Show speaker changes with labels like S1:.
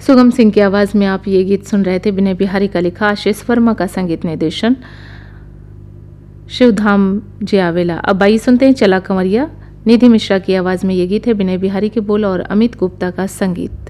S1: सुगम सिंह की आवाज़ में आप ये गीत सुन रहे थे। विनय बिहारी का लिखा, आशीष वर्मा का संगीत निर्देशन, शिवधाम जी आवेला। अब आइए सुनते हैं चला कंवरिया। निधि मिश्रा की आवाज़ में ये गीत है। विनय बिहारी के बोल और अमित गुप्ता का संगीत।